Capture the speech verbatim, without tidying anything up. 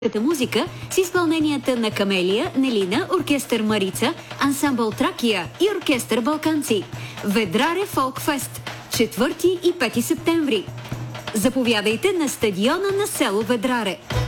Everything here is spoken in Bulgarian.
музика с изпълненията на Камелия, Нелина, оркестър Марица, ансамбъл Тракия и оркестър Балканци. Ведраре Фолк Фест, четвърти и пети септември. Заповядайте на стадиона на село Ведраре.